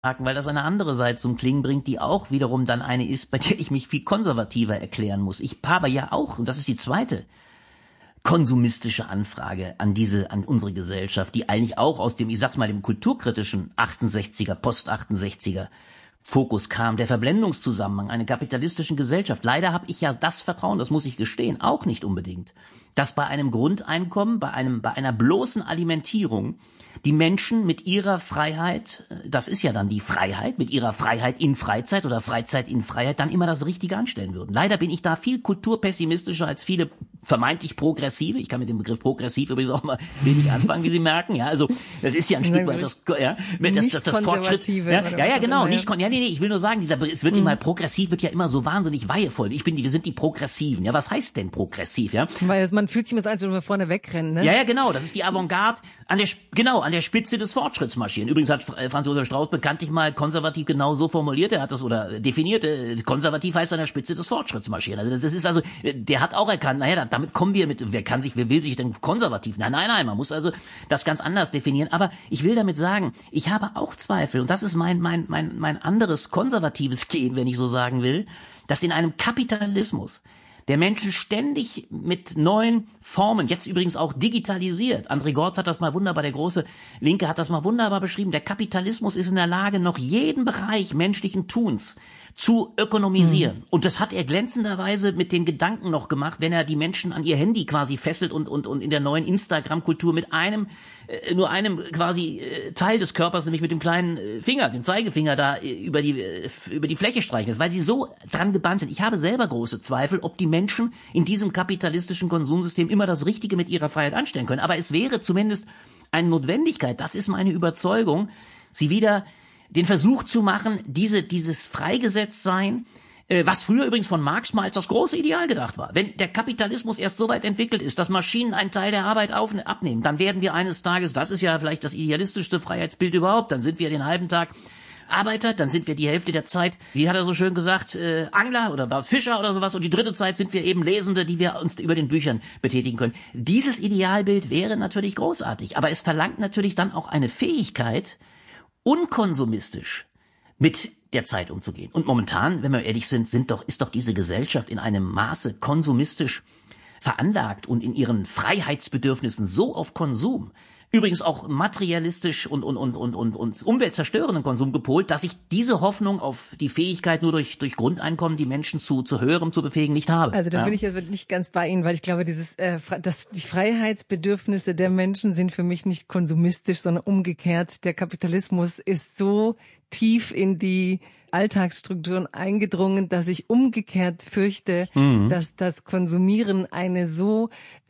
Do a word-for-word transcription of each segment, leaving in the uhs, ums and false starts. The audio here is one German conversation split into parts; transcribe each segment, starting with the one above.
weil das eine andere Seite zum Klingen bringt, die auch wiederum dann eine ist, bei der ich mich viel konservativer erklären muss. Ich habe ja auch, und das ist die zweite konsumistische Anfrage an diese, an unsere Gesellschaft, die eigentlich auch aus dem, ich sag's mal, dem kulturkritischen achtundsechziger, Post-achtundsechziger Fokus kam, der Verblendungszusammenhang einer kapitalistischen Gesellschaft. Leider habe ich ja das Vertrauen, das muss ich gestehen, auch nicht unbedingt, dass bei einem Grundeinkommen, bei einem, bei einer bloßen Alimentierung die Menschen mit ihrer Freiheit, das ist ja dann die Freiheit, mit ihrer Freiheit in Freizeit oder Freizeit in Freiheit dann immer das Richtige anstellen würden. Leider bin ich da viel kulturpessimistischer als viele vermeintlich Progressive. Ich kann mit dem Begriff progressiv übrigens auch mal wenig anfangen, wie Sie merken. Ja, also das ist ja ein Stück weit das, ja, das, das, das Fortschritt. Ja, ja, ja, genau. Nicht, ja, nee, nee, ich will nur sagen, dieser, es wird mhm. immer progressiv, wird ja immer so wahnsinnig weihevoll. Ich bin die, wir sind die Progressiven. Ja, was heißt denn progressiv? Ja, weil man fühlt sich immer so, als wenn wir vorne wegrennen. Ne? Ja, ja, genau. Das ist die Avantgarde an der, genau, an der Spitze des Fortschritts marschieren. Übrigens hat Franz Josef Strauß bekanntlich mal konservativ genau so formuliert. Er hat das oder definiert. Konservativ heißt an der Spitze des Fortschritts marschieren. Also das ist also, der hat auch erkannt. Naja, damit kommen wir mit. Wer kann sich, wer will sich denn konservativ? Nein, nein, nein. Man muss also das ganz anders definieren. Aber ich will damit sagen, ich habe auch Zweifel. Und das ist mein, mein, mein, mein anderes konservatives Gehen, wenn ich so sagen will, dass in einem Kapitalismus der Menschen ständig mit neuen Formen, jetzt übrigens auch digitalisiert. André Gortz hat das mal wunderbar, der große Linke hat das mal wunderbar beschrieben. Der Kapitalismus ist in der Lage, noch jeden Bereich menschlichen Tuns zu ökonomisieren. Mhm. Und das hat er glänzenderweise mit den Gedanken noch gemacht, wenn er die Menschen an ihr Handy quasi fesselt und und und in der neuen Instagram-Kultur mit einem, äh, nur einem quasi äh, Teil des Körpers, nämlich mit dem kleinen äh, Finger, dem Zeigefinger da äh, über die äh, über die Fläche streichen, weil sie so dran gebannt sind. Ich habe selber große Zweifel, ob die Menschen in diesem kapitalistischen Konsumsystem immer das Richtige mit ihrer Freiheit anstellen können. Aber es wäre zumindest eine Notwendigkeit, das ist meine Überzeugung, sie wieder den Versuch zu machen, diese dieses Freigesetztsein, äh, was früher übrigens von Marx mal als das große Ideal gedacht war. Wenn der Kapitalismus erst so weit entwickelt ist, dass Maschinen einen Teil der Arbeit auf, abnehmen, dann werden wir eines Tages, das ist ja vielleicht das idealistischste Freiheitsbild überhaupt, dann sind wir den halben Tag Arbeiter, dann sind wir die Hälfte der Zeit, wie hat er so schön gesagt, äh, Angler oder was, Fischer oder sowas, und die dritte Zeit sind wir eben Lesende, die wir uns über den Büchern betätigen können. Dieses Idealbild wäre natürlich großartig, aber es verlangt natürlich dann auch eine Fähigkeit, unkonsumistisch mit der Zeit umzugehen. Und momentan, wenn wir ehrlich sind, sind doch, ist doch diese Gesellschaft in einem Maße konsumistisch veranlagt und in ihren Freiheitsbedürfnissen so auf Konsum, übrigens auch materialistisch und, und, und, und, und, und umweltzerstörenden Konsum gepolt, dass ich diese Hoffnung auf die Fähigkeit, nur durch, durch Grundeinkommen die Menschen zu, zu höherem zu befähigen, nicht habe. Also da ja. bin ich jetzt nicht ganz bei Ihnen, weil ich glaube, dieses, äh, das, die Freiheitsbedürfnisse der Menschen sind für mich nicht konsumistisch, sondern umgekehrt. Der Kapitalismus ist so tief in die Alltagsstrukturen eingedrungen, dass ich umgekehrt fürchte, mhm. dass das Konsumieren eine so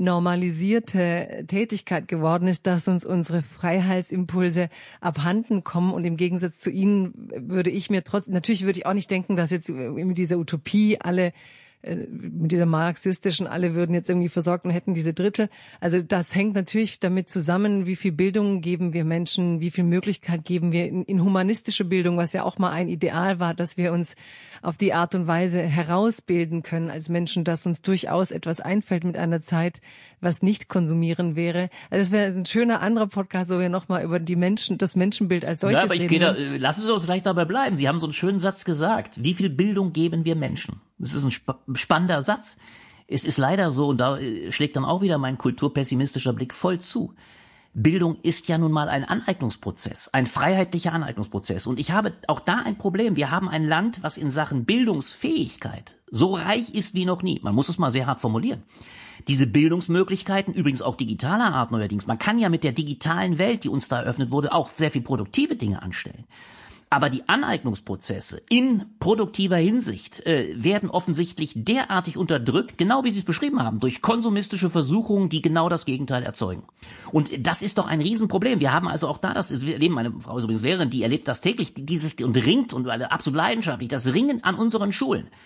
normalisierte Tätigkeit geworden ist, dass uns unsere Freiheitimpulse abhanden kommen. Und im Gegensatz zu Ihnen würde ich mir trotzdem, natürlich würde ich auch nicht denken, dass jetzt mit dieser Utopie alle mit dieser marxistischen, alle würden jetzt irgendwie versorgt und hätten diese Drittel. Also das hängt natürlich damit zusammen, wie viel Bildung geben wir Menschen, wie viel Möglichkeit geben wir in, in humanistische Bildung, was ja auch mal ein Ideal war, dass wir uns auf die Art und Weise herausbilden können als Menschen, dass uns durchaus etwas einfällt mit einer Zeit, was nicht konsumieren wäre. Also das wäre ein schöner anderer Podcast, wo wir nochmal über die Menschen, das Menschenbild als solches reden. Ja, aber ich reden. gehe da, lassen Sie uns vielleicht dabei bleiben. Sie haben so einen schönen Satz gesagt. Wie viel Bildung geben wir Menschen? Das ist ein sp- spannender Satz. Es ist leider so, und da schlägt dann auch wieder mein kulturpessimistischer Blick voll zu. Bildung ist ja nun mal ein Aneignungsprozess, ein freiheitlicher Aneignungsprozess. Und ich habe auch da ein Problem. Wir haben ein Land, was in Sachen Bildungsfähigkeit so reich ist wie noch nie. Man muss es mal sehr hart formulieren. Diese Bildungsmöglichkeiten, übrigens auch digitaler Art neuerdings, man kann ja mit der digitalen Welt, die uns da eröffnet wurde, auch sehr viel produktive Dinge anstellen. Aber die Aneignungsprozesse in produktiver Hinsicht äh, werden offensichtlich derartig unterdrückt, genau wie Sie es beschrieben haben, durch konsumistische Versuchungen, die genau das Gegenteil erzeugen. Und das ist doch ein Riesenproblem. Wir haben also auch da, das wir erleben, meine Frau ist übrigens Lehrerin, die erlebt das täglich, dieses und ringt und absolut leidenschaftlich, das Ringen an unseren Schulen.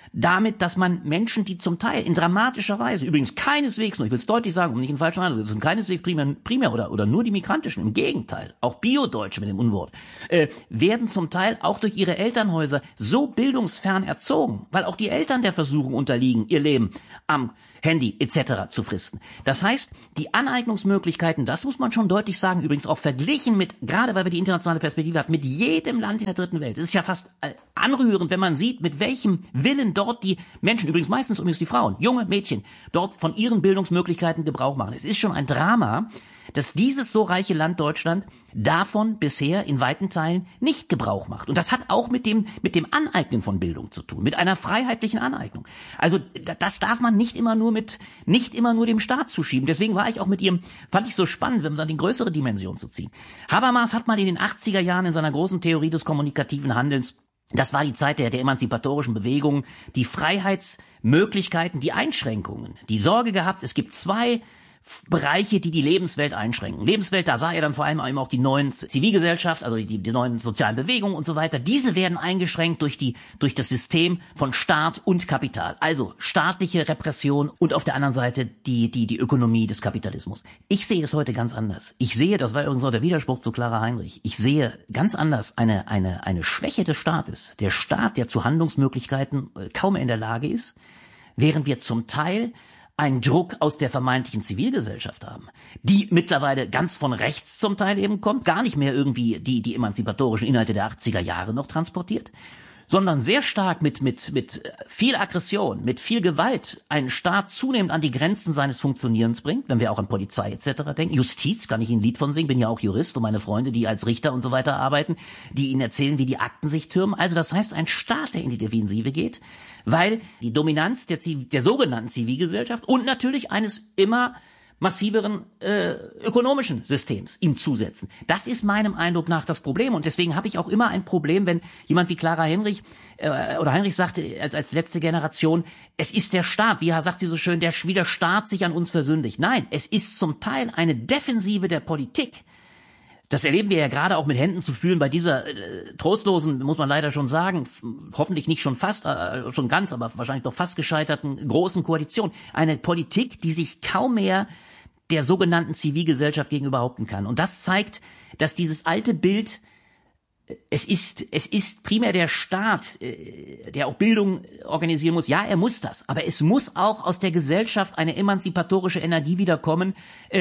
damit, dass man Menschen, die zum Teil in dramatischer Weise, übrigens keineswegs, nur ich will es deutlich sagen, um nicht in falschen Eindruck, das sind keineswegs primär, primär oder, oder nur die Migrantischen, im Gegenteil, auch Bio-Deutsche mit dem Unwort, äh, werden zum Teil auch durch ihre Elternhäuser so bildungsfern erzogen, weil auch die Eltern der Versuchung unterliegen, ihr Leben am Handy et cetera zu fristen. Das heißt, die Aneignungsmöglichkeiten, das muss man schon deutlich sagen, übrigens auch verglichen mit, gerade weil wir die internationale Perspektive haben, mit jedem Land in der dritten Welt. Es ist ja fast anrührend, wenn man sieht, mit welchem Willen dort die Menschen, übrigens meistens übrigens die Frauen, junge Mädchen, dort von ihren Bildungsmöglichkeiten Gebrauch machen. Es ist schon ein Drama, dass dieses so reiche Land Deutschland davon bisher in weiten Teilen nicht Gebrauch macht. Und das hat auch mit dem, mit dem Aneignen von Bildung zu tun, mit einer freiheitlichen Aneignung. Also das darf man nicht immer nur mit, nicht immer nur dem Staat zuschieben. Deswegen war ich auch mit ihrem, fand ich so spannend, wenn man dann die größere Dimension zu ziehen. Habermas hat mal in den achtziger Jahren in seiner großen Theorie des kommunikativen Handelns, das war die Zeit der, der emanzipatorischen Bewegung, die Freiheitsmöglichkeiten, die Einschränkungen, die Sorge gehabt, es gibt zwei Bereiche, die die Lebenswelt einschränken. Lebenswelt, da sah er dann vor allem auch die neuen Zivilgesellschaft, also die, die neuen sozialen Bewegungen und so weiter. Diese werden eingeschränkt durch die, durch das System von Staat und Kapital. Also staatliche Repression und auf der anderen Seite die, die, die Ökonomie des Kapitalismus. Ich sehe es heute ganz anders. Ich sehe, das war übrigens auch der Widerspruch zu Clara Heinrich, ich sehe ganz anders eine, eine, eine Schwäche des Staates. Der Staat, der zu Handlungsmöglichkeiten kaum in der Lage ist, während wir zum Teil einen Druck aus der vermeintlichen Zivilgesellschaft haben, die mittlerweile ganz von rechts zum Teil eben kommt, gar nicht mehr irgendwie die die emanzipatorischen Inhalte der achtziger Jahre noch transportiert, sondern sehr stark mit mit mit viel Aggression, mit viel Gewalt einen Staat zunehmend an die Grenzen seines Funktionierens bringt, wenn wir auch an Polizei et cetera denken. Justiz, kann ich Ihnen ein Lied von singen, bin ja auch Jurist und meine Freunde, die als Richter und so weiter arbeiten, die Ihnen erzählen, wie die Akten sich türmen. Also das heißt, ein Staat, der in die Defensive geht, weil die Dominanz der, der sogenannten Zivilgesellschaft und natürlich eines immer massiveren äh, ökonomischen Systems ihm zusetzen. Das ist meinem Eindruck nach das Problem und deswegen habe ich auch immer ein Problem, wenn jemand wie Clara Heinrich äh, oder Heinrich sagte als, als letzte Generation, es ist der Staat, wie sagt sie so schön, der, wie der Staat sich an uns versündigt. Nein, es ist zum Teil eine Defensive der Politik. Das erleben wir ja gerade auch mit Händen zu fühlen bei dieser äh, trostlosen, muss man leider schon sagen, f- hoffentlich nicht schon fast, äh, schon ganz, aber wahrscheinlich doch fast gescheiterten großen Koalition. Eine Politik, die sich kaum mehr der sogenannten Zivilgesellschaft gegenüber behaupten kann. Und das zeigt, dass dieses alte Bild, es ist, es ist primär der Staat, der auch Bildung organisieren muss. Ja, er muss das. Aber es muss auch aus der Gesellschaft eine emanzipatorische Energie wiederkommen,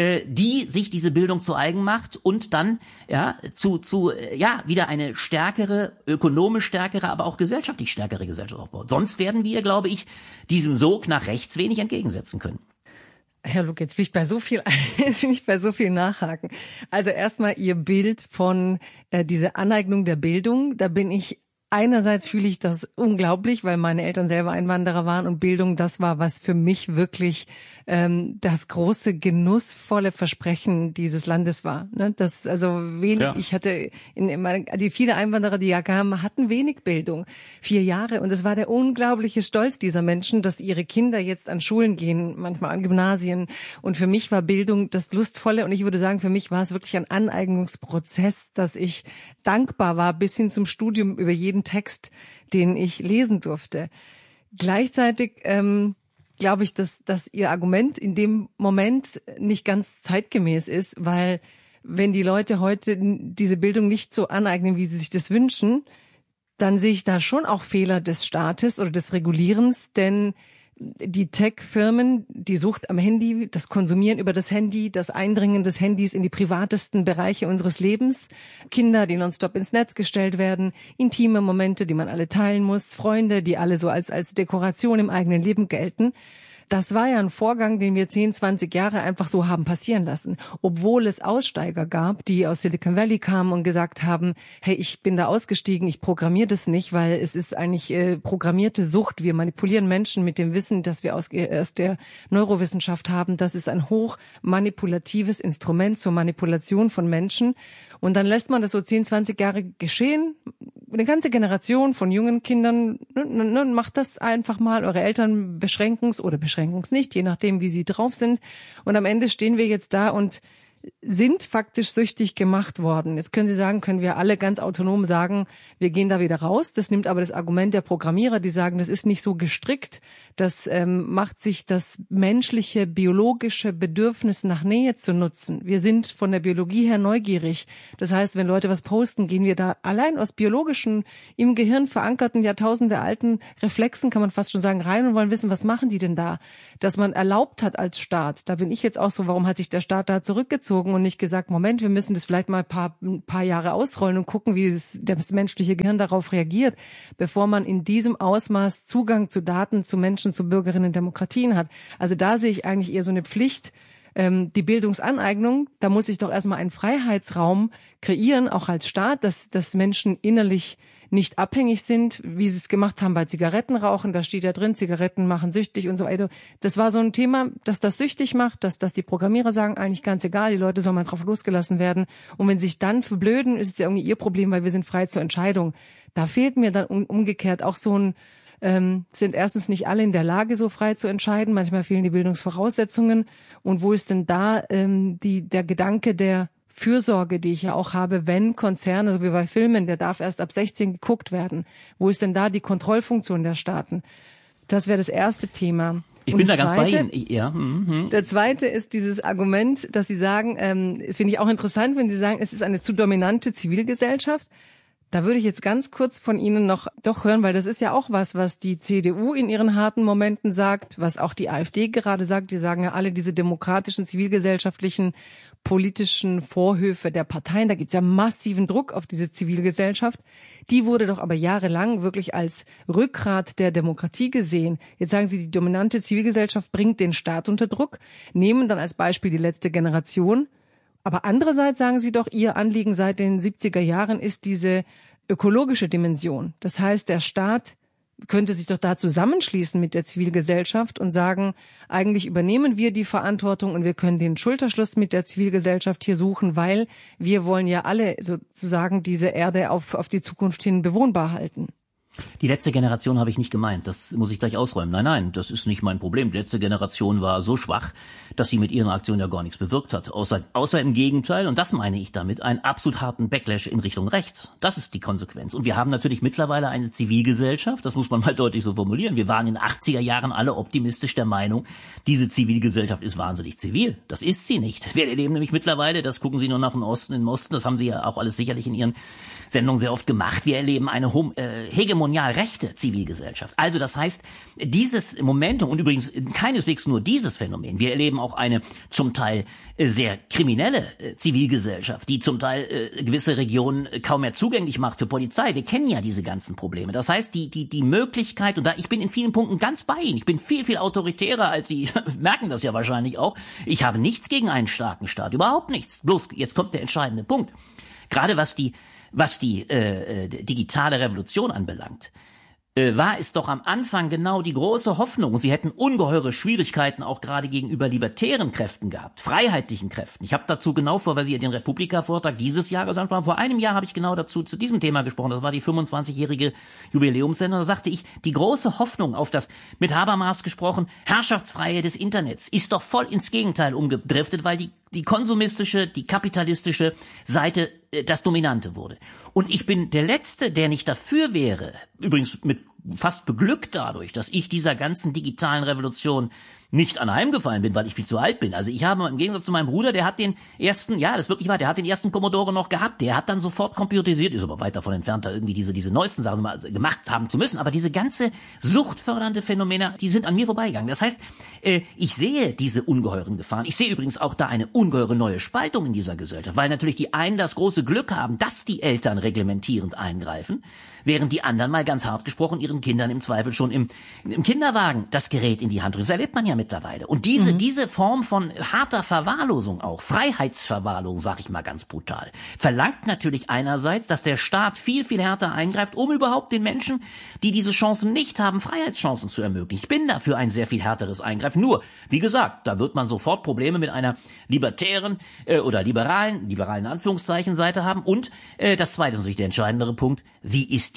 die sich diese Bildung zu eigen macht und dann, ja, zu, zu, ja, wieder eine stärkere, ökonomisch stärkere, aber auch gesellschaftlich stärkere Gesellschaft aufbaut. Sonst werden wir, glaube ich, diesem Sog nach rechts wenig entgegensetzen können. Herr Luke, jetzt will ich bei so viel, jetzt will ich bei so viel nachhaken. Also erstmal Ihr Bild von äh, dieser Aneignung der Bildung. Da bin ich, einerseits fühle ich das unglaublich, weil meine Eltern selber Einwanderer waren und Bildung, das war was für mich wirklich ähm, das große, genussvolle Versprechen dieses Landes war. Ne? Das, also wenig, ja. Ich hatte, in, in meine, die viele Einwanderer, die ja kamen, hatten wenig Bildung. Vier Jahre. Und es war der unglaubliche Stolz dieser Menschen, dass ihre Kinder jetzt an Schulen gehen, manchmal an Gymnasien. Und für mich war Bildung das Lustvolle. Und ich würde sagen, für mich war es wirklich ein Aneignungsprozess, dass ich dankbar war, bis hin zum Studium über jeden Text, den ich lesen durfte. Gleichzeitig ähm, glaube ich, dass, dass Ihr Argument in dem Moment nicht ganz zeitgemäß ist, weil wenn die Leute heute diese Bildung nicht so aneignen, wie sie sich das wünschen, dann sehe ich da schon auch Fehler des Staates oder des Regulierens, denn die Tech-Firmen, die Sucht am Handy, das Konsumieren über das Handy, das Eindringen des Handys in die privatesten Bereiche unseres Lebens, Kinder, die nonstop ins Netz gestellt werden, intime Momente, die man alle teilen muss, Freunde, die alle so als, als Dekoration im eigenen Leben gelten. Das war ja ein Vorgang, den wir zehn, zwanzig Jahre einfach so haben passieren lassen. Obwohl es Aussteiger gab, die aus Silicon Valley kamen und gesagt haben, hey, ich bin da ausgestiegen, ich programmiere das nicht, weil es ist eigentlich äh, programmierte Sucht. Wir manipulieren Menschen mit dem Wissen, das wir aus, äh, aus der Neurowissenschaft haben. Das ist ein hoch manipulatives Instrument zur Manipulation von Menschen. Und dann lässt man das so zehn, zwanzig Jahre geschehen. Eine ganze Generation von jungen Kindern, ne, ne, macht das einfach mal. Eure Eltern beschränken es oder beschränken es nicht, je nachdem, wie sie drauf sind. Und am Ende stehen wir jetzt da und sind faktisch süchtig gemacht worden. Jetzt können Sie sagen, können wir alle ganz autonom sagen, wir gehen da wieder raus. Das nimmt aber das Argument der Programmierer, die sagen, das ist nicht so gestrickt. Das ähm, macht sich das menschliche, biologische Bedürfnis nach Nähe zu nutzen. Wir sind von der Biologie her neugierig. Das heißt, wenn Leute was posten, gehen wir da allein aus biologischen, im Gehirn verankerten, Jahrtausende alten Reflexen, kann man fast schon sagen, rein und wollen wissen, was machen die denn da? Dass man erlaubt hat als Staat, da bin ich jetzt auch so, warum hat sich der Staat da zurückgezogen und nicht gesagt, Moment, wir müssen das vielleicht mal ein paar, ein paar Jahre ausrollen und gucken, wie das, das menschliche Gehirn darauf reagiert, bevor man in diesem Ausmaß Zugang zu Daten, zu Menschen, zu Bürgerinnen, Demokratien hat. Also da sehe ich eigentlich eher so eine Pflicht, ähm, die Bildungsaneignung, da muss ich doch erstmal einen Freiheitsraum kreieren, auch als Staat, dass, dass Menschen innerlich nicht abhängig sind, wie sie es gemacht haben bei Zigarettenrauchen. Da steht ja drin, Zigaretten machen süchtig und so weiter. Das war so ein Thema, dass das süchtig macht, dass, dass die Programmierer sagen, eigentlich ganz egal, die Leute sollen mal drauf losgelassen werden. Und wenn sie sich dann verblöden, ist es ja irgendwie ihr Problem, weil wir sind frei zur Entscheidung. Da fehlt mir dann um, umgekehrt auch so ein, ähm, sind erstens nicht alle in der Lage, so frei zu entscheiden. Manchmal fehlen die Bildungsvoraussetzungen. Und wo ist denn da ähm, die, der Gedanke der Fürsorge, die ich ja auch habe, wenn Konzerne, so wie bei Filmen, der darf erst ab sechzehn geguckt werden. Wo ist denn da die Kontrollfunktion der Staaten? Das wäre das erste Thema. Ich Und bin da das ganz zweite, bei Ihnen. Ich, ja. Mhm. Der zweite ist dieses Argument, dass Sie sagen, ähm, das finde ich auch interessant, wenn Sie sagen, es ist eine zu dominante Zivilgesellschaft. Da würde ich jetzt ganz kurz von Ihnen noch doch hören, weil das ist ja auch was, was die C D U in ihren harten Momenten sagt, was auch die AfD gerade sagt. Die sagen ja alle diese demokratischen, zivilgesellschaftlichen, politischen Vorhöfe der Parteien. Da gibt es ja massiven Druck auf diese Zivilgesellschaft. Die wurde doch aber jahrelang wirklich als Rückgrat der Demokratie gesehen. Jetzt sagen Sie, die dominante Zivilgesellschaft bringt den Staat unter Druck, nehmen dann als Beispiel die letzte Generation. Aber andererseits sagen Sie doch, Ihr Anliegen seit den siebziger Jahren ist diese ökologische Dimension. Das heißt, der Staat könnte sich doch da zusammenschließen mit der Zivilgesellschaft und sagen, eigentlich übernehmen wir die Verantwortung und wir können den Schulterschluss mit der Zivilgesellschaft hier suchen, weil wir wollen ja alle sozusagen diese Erde auf, auf die Zukunft hin bewohnbar halten. Die letzte Generation habe ich nicht gemeint, das muss ich gleich ausräumen. Nein, nein, das ist nicht mein Problem. Die letzte Generation war so schwach, dass sie mit ihren Aktionen ja gar nichts bewirkt hat. Außer, außer im Gegenteil, und das meine ich damit, einen absolut harten Backlash in Richtung rechts. Das ist die Konsequenz. Und wir haben natürlich mittlerweile eine Zivilgesellschaft, das muss man mal deutlich so formulieren. Wir waren in den achtziger Jahren alle optimistisch der Meinung, diese Zivilgesellschaft ist wahnsinnig zivil. Das ist sie nicht. Wir erleben nämlich mittlerweile, das gucken Sie nur nach dem Osten, im Osten, das haben Sie ja auch alles sicherlich in Ihren Sendungen sehr oft gemacht, wir erleben eine hom- äh, hegemonial rechte Zivilgesellschaft. Also das heißt, dieses Momentum und übrigens keineswegs nur dieses Phänomen, wir erleben auch eine zum Teil äh, sehr kriminelle äh, Zivilgesellschaft, die zum Teil äh, gewisse Regionen äh, kaum mehr zugänglich macht für Polizei. Wir kennen ja diese ganzen Probleme. Das heißt, die die die Möglichkeit, und da ich bin in vielen Punkten ganz bei Ihnen, ich bin viel, viel autoritärer, als Sie merken das ja wahrscheinlich auch. Ich habe nichts gegen einen starken Staat, überhaupt nichts. Bloß, jetzt kommt der entscheidende Punkt. Gerade was die Was die äh, digitale Revolution anbelangt, äh, war es doch am Anfang genau die große Hoffnung, und sie hätten ungeheure Schwierigkeiten auch gerade gegenüber libertären Kräften gehabt, freiheitlichen Kräften. Ich habe dazu genau vor, weil Sie ja den Republika-Vortrag dieses Jahres ansprachen, vor einem Jahr habe ich genau dazu zu diesem Thema gesprochen, das war die fünfundzwanzigjährige Jubiläumssendung, da sagte ich, die große Hoffnung auf das, mit Habermas gesprochen, Herrschaftsfreiheit des Internets ist doch voll ins Gegenteil umgedriftet, weil die die konsumistische, die kapitalistische Seite äh, das Dominante wurde. Und ich bin der Letzte, der nicht dafür wäre, übrigens mit fast beglückt dadurch, dass ich dieser ganzen digitalen Revolution nicht anheimgefallen bin, weil ich viel zu alt bin. Also ich habe im Gegensatz zu meinem Bruder, der hat den ersten, ja, das ist wirklich wahr, der hat den ersten Commodore noch gehabt, der hat dann sofort computerisiert, ist aber weit davon entfernt, da irgendwie diese diese neuesten Sachen mal gemacht haben zu müssen, aber diese ganze suchtfördernde Phänomene, die sind an mir vorbeigegangen. Das heißt, äh, ich sehe diese ungeheuren Gefahren. Ich sehe übrigens auch da eine ungeheure neue Spaltung in dieser Gesellschaft, weil natürlich die einen das große Glück haben, dass die Eltern reglementierend eingreifen, während die anderen mal ganz hart gesprochen ihren Kindern im Zweifel schon im, im Kinderwagen das Gerät in die Hand drücken. Das erlebt man ja mittlerweile. Und diese, mhm. diese Form von harter Verwahrlosung auch, Freiheitsverwahrlosung, sag ich mal ganz brutal, verlangt natürlich einerseits, dass der Staat viel, viel härter eingreift, um überhaupt den Menschen, die diese Chancen nicht haben, Freiheitschancen zu ermöglichen. Ich bin dafür ein sehr viel härteres Eingreifen. Nur, wie gesagt, da wird man sofort Probleme mit einer libertären äh, oder liberalen, liberalen Anführungszeichen Seite haben. Und äh, das zweite ist natürlich der entscheidendere Punkt, wie ist diese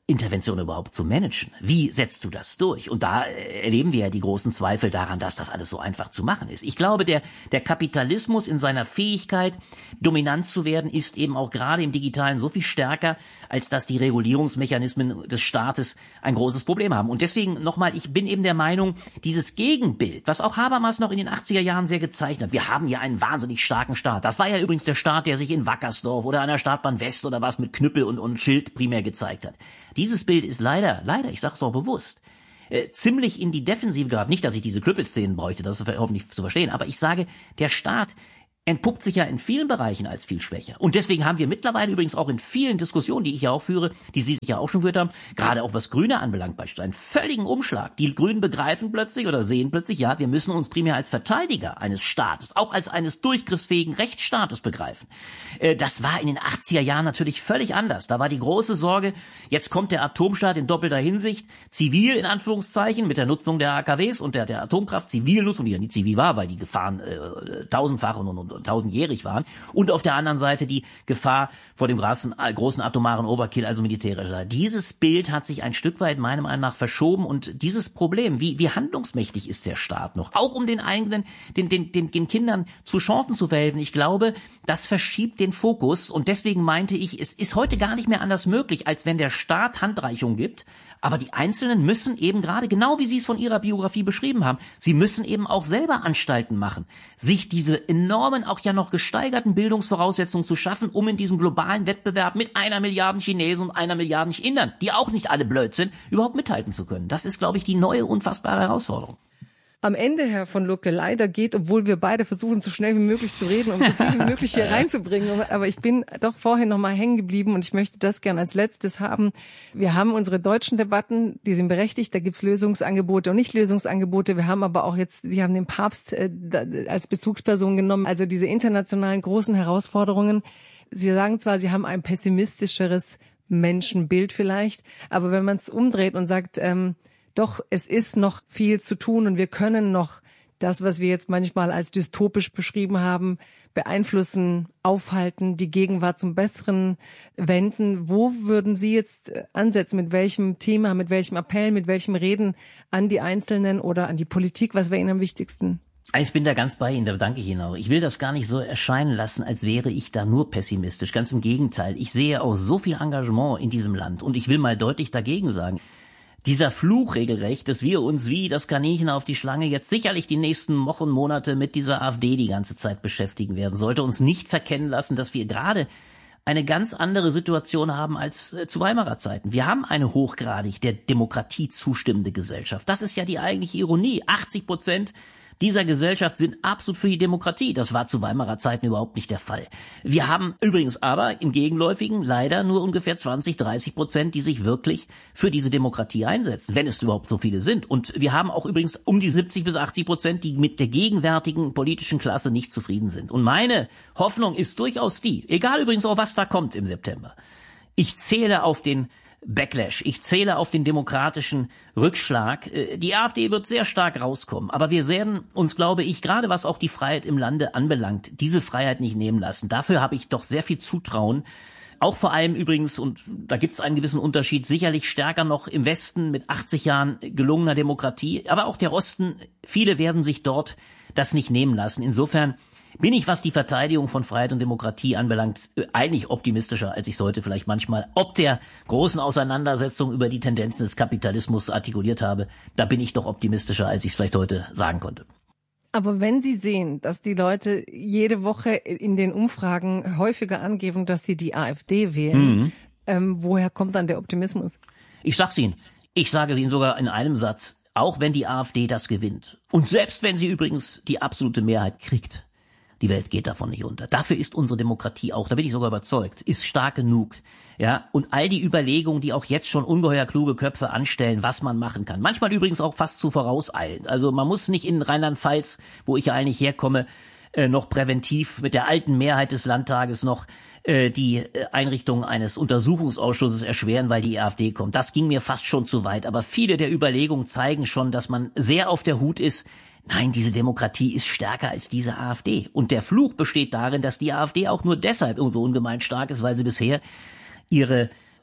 Intervention überhaupt zu managen. Wie setzt du das durch? Und da erleben wir ja die großen Zweifel daran, dass das alles so einfach zu machen ist. Ich glaube, der, der Kapitalismus in seiner Fähigkeit, dominant zu werden, ist eben auch gerade im Digitalen so viel stärker, als dass die Regulierungsmechanismen des Staates ein großes Problem haben. Und deswegen nochmal, ich bin eben der Meinung, dieses Gegenbild, was auch Habermas noch in den achtziger Jahren sehr gezeichnet hat, wir haben ja einen wahnsinnig starken Staat. Das war ja übrigens der Staat, der sich in Wackersdorf oder an der Startbahn West oder was mit Knüppel und, und Schild primär gezeigt hat. Dieses Bild ist leider, leider, ich sage es auch bewusst, äh, ziemlich in die Defensive geraten. Nicht, dass ich diese Knüppelszenen bräuchte, das ist hoffentlich zu verstehen, aber ich sage, der Staat entpuppt sich ja in vielen Bereichen als viel schwächer. Und deswegen haben wir mittlerweile übrigens auch in vielen Diskussionen, die ich ja auch führe, die Sie sich ja auch schon gehört haben, gerade auch was Grüne anbelangt, beispielsweise einen völligen Umschlag. Die Grünen begreifen plötzlich oder sehen plötzlich, ja, wir müssen uns primär als Verteidiger eines Staates, auch als eines durchgriffsfähigen Rechtsstaates begreifen. Das war in den achtziger Jahren natürlich völlig anders. Da war die große Sorge, jetzt kommt der Atomstaat in doppelter Hinsicht, zivil in Anführungszeichen, mit der Nutzung der A K Ws und der, der Atomkraft, Zivilnutzung, die ja nie zivil war, weil die Gefahren äh, tausendfach und, und, und tausendjährig waren, und auf der anderen Seite die Gefahr vor dem großen, großen atomaren Overkill, also militärischer. Dieses Bild hat sich ein Stück weit meiner Meinung nach verschoben, und dieses Problem, wie, wie handlungsmächtig ist der Staat noch, auch um den eigenen, den, den, den, den Kindern zu Chancen zu verhelfen, ich glaube, das verschiebt den Fokus, und deswegen meinte ich, es ist heute gar nicht mehr anders möglich, als wenn der Staat Handreichung gibt, aber die Einzelnen müssen eben gerade, genau wie Sie es von Ihrer Biografie beschrieben haben, sie müssen eben auch selber Anstalten machen, sich diese enormen, auch ja noch gesteigerten Bildungsvoraussetzungen zu schaffen, um in diesem globalen Wettbewerb mit einer Milliarde Chinesen und einer Milliarde Indern, die auch nicht alle blöd sind, überhaupt mithalten zu können. Das ist, glaube ich, die neue, unfassbare Herausforderung. Am Ende, Herr von Lucke, leider geht, obwohl wir beide versuchen, so schnell wie möglich zu reden, um so viel wie möglich hier reinzubringen. Aber ich bin doch vorhin noch mal hängen geblieben, und ich möchte das gern als letztes haben. Wir haben unsere deutschen Debatten, die sind berechtigt, da gibt's Lösungsangebote und Nicht-Lösungsangebote. Wir haben aber auch jetzt, Sie haben den Papst äh, als Bezugsperson genommen, also diese internationalen großen Herausforderungen. Sie sagen zwar, Sie haben ein pessimistischeres Menschenbild vielleicht, aber wenn man es umdreht und sagt, ähm, doch, es ist noch viel zu tun, und wir können noch das, was wir jetzt manchmal als dystopisch beschrieben haben, beeinflussen, aufhalten, die Gegenwart zum Besseren wenden. Wo würden Sie jetzt ansetzen? Mit welchem Thema, mit welchem Appell, mit welchem Reden an die Einzelnen oder an die Politik? Was wäre Ihnen am wichtigsten? Ich bin da ganz bei Ihnen, da danke ich Ihnen auch. Ich will das gar nicht so erscheinen lassen, als wäre ich da nur pessimistisch. Ganz im Gegenteil. Ich sehe auch so viel Engagement in diesem Land, und ich will mal deutlich dagegen sagen, dieser Fluch regelrecht, dass wir uns wie das Kaninchen auf die Schlange jetzt sicherlich die nächsten Wochen, Monate mit dieser AfD die ganze Zeit beschäftigen werden, sollte uns nicht verkennen lassen, dass wir gerade eine ganz andere Situation haben als äh, zu Weimarer Zeiten. Wir haben eine hochgradig der Demokratie zustimmende Gesellschaft. Das ist ja die eigentliche Ironie. achtzig Prozent dieser Gesellschaft sind absolut für die Demokratie. Das war zu Weimarer Zeiten überhaupt nicht der Fall. Wir haben übrigens aber im Gegenläufigen leider nur ungefähr zwanzig, dreißig Prozent, die sich wirklich für diese Demokratie einsetzen, wenn es überhaupt so viele sind. Und wir haben auch übrigens um die siebzig bis achtzig Prozent, die mit der gegenwärtigen politischen Klasse nicht zufrieden sind. Und meine Hoffnung ist durchaus die, egal übrigens auch, was da kommt im September, ich zähle auf den Backlash. Ich zähle auf den demokratischen Rückschlag. Die AfD wird sehr stark rauskommen, aber wir werden uns, glaube ich, gerade was auch die Freiheit im Lande anbelangt, diese Freiheit nicht nehmen lassen. Dafür habe ich doch sehr viel Zutrauen. Auch vor allem übrigens, und da gibt es einen gewissen Unterschied, sicherlich stärker noch im Westen mit achtzig Jahren gelungener Demokratie, aber auch der Osten, viele werden sich dort das nicht nehmen lassen. Insofern bin ich, was die Verteidigung von Freiheit und Demokratie anbelangt, eigentlich optimistischer, als ich es heute vielleicht manchmal ob der großen Auseinandersetzung über die Tendenzen des Kapitalismus artikuliert habe. Da bin ich doch optimistischer, als ich es vielleicht heute sagen konnte. Aber wenn Sie sehen, dass die Leute jede Woche in den Umfragen häufiger angeben, dass sie die AfD wählen, mhm. ähm, woher kommt dann der Optimismus? Ich sag's Ihnen. Ich sage Ihnen sogar in einem Satz, auch wenn die AfD das gewinnt, und selbst wenn sie übrigens die absolute Mehrheit kriegt, die Welt geht davon nicht unter. Dafür ist unsere Demokratie auch, da bin ich sogar überzeugt, ist stark genug. Ja, und all die Überlegungen, die auch jetzt schon ungeheuer kluge Köpfe anstellen, was man machen kann. Manchmal übrigens auch fast zu vorauseilend. Also man muss nicht in Rheinland-Pfalz, wo ich ja eigentlich herkomme, äh, noch präventiv mit der alten Mehrheit des Landtages noch äh, die Einrichtung eines Untersuchungsausschusses erschweren, weil die AfD kommt. Das ging mir fast schon zu weit. Aber viele der Überlegungen zeigen schon, dass man sehr auf der Hut ist. Nein, diese Demokratie ist stärker als diese AfD. Und der Fluch besteht darin, dass die AfD auch nur deshalb so ungemein stark ist, weil sie bisher ihre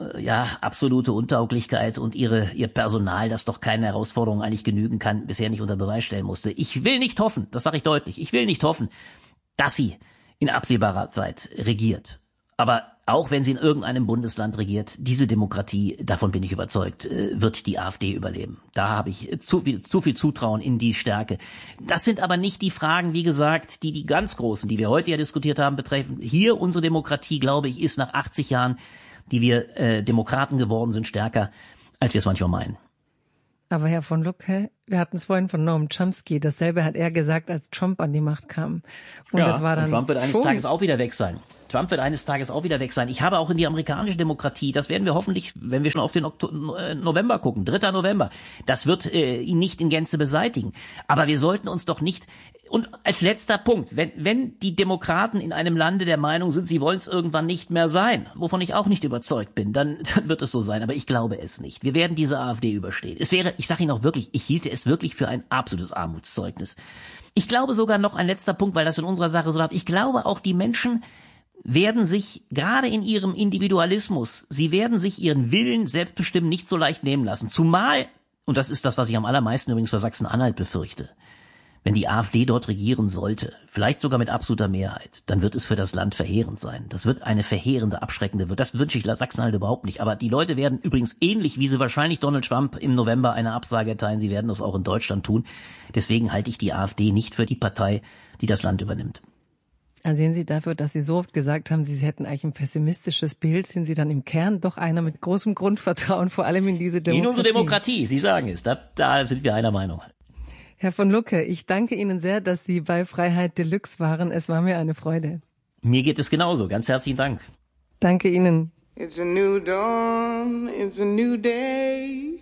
ja, absolute Untauglichkeit und ihre ihr Personal, das doch keine Herausforderung eigentlich genügen kann, bisher nicht unter Beweis stellen musste. Ich will nicht hoffen, das sage ich deutlich, ich will nicht hoffen, dass sie in absehbarer Zeit regiert. Aber auch wenn sie in irgendeinem Bundesland regiert, diese Demokratie, davon bin ich überzeugt, wird die AfD überleben. Da habe ich zu viel, zu viel Zutrauen in die Stärke. Das sind aber nicht die Fragen, wie gesagt, die die ganz großen, die wir heute ja diskutiert haben, betreffen. Hier unsere Demokratie, glaube ich, ist nach achtzig Jahren, die wir äh, Demokraten geworden sind, stärker, als wir es manchmal meinen. Aber Herr von Lucke, wir hatten es vorhin von Noam Chomsky, dasselbe hat er gesagt, als Trump an die Macht kam. Und ja, das war dann und Trump wird eines schon Tages auch wieder weg sein. Trump wird eines Tages auch wieder weg sein. Ich habe auch in die amerikanische Demokratie, das werden wir hoffentlich, wenn wir schon auf den Oktober, November gucken, dritter November, das wird äh, ihn nicht in Gänze beseitigen. Aber wir sollten uns doch nicht, und als letzter Punkt, wenn, wenn die Demokraten in einem Lande der Meinung sind, sie wollen es irgendwann nicht mehr sein, wovon ich auch nicht überzeugt bin, dann, dann wird es so sein. Aber ich glaube es nicht. Wir werden diese AfD überstehen. Es wäre, ich sage Ihnen auch wirklich, ich hielte es wirklich für ein absolutes Armutszeugnis. Ich glaube sogar noch ein letzter Punkt, weil das in unserer Sache so läuft. Ich glaube auch, die Menschen werden sich gerade in ihrem Individualismus, sie werden sich ihren Willen selbstbestimmt nicht so leicht nehmen lassen. Zumal, und das ist das, was ich am allermeisten übrigens für Sachsen-Anhalt befürchte, wenn die AfD dort regieren sollte, vielleicht sogar mit absoluter Mehrheit, dann wird es für das Land verheerend sein. Das wird eine verheerende, abschreckende, das wünsche ich Sachsen-Anhalt überhaupt nicht. Aber die Leute werden übrigens ähnlich, wie sie wahrscheinlich Donald Trump im November eine Absage erteilen, sie werden das auch in Deutschland tun. Deswegen halte ich die AfD nicht für die Partei, die das Land übernimmt. Also sehen Sie dafür, dass Sie so oft gesagt haben, Sie hätten eigentlich ein pessimistisches Bild, sind Sie dann im Kern doch einer mit großem Grundvertrauen, vor allem in diese Demokratie. In unsere Demokratie, Sie sagen es, da, da sind wir einer Meinung. Herr von Lucke, ich danke Ihnen sehr, dass Sie bei Freiheit Deluxe waren. Es war mir eine Freude. Mir geht es genauso. Ganz herzlichen Dank. Danke Ihnen. It's a new dawn, it's a new day.